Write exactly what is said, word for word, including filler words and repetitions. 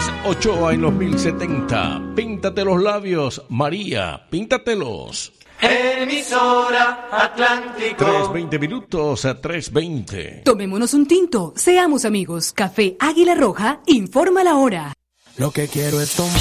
Ochoa en los mil setenta. Píntate los labios, María, píntatelos. Emisora Atlántico. tres veinte minutos a tres veinte. Tomémonos un tinto, seamos amigos. Café Águila Roja informa la hora. Lo que quiero es tomar.